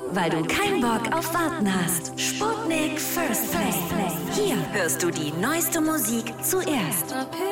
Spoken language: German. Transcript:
weil du keinen Bock auf Warten hast. Sputnik First Play. Hier hörst du die neueste Musik zuerst.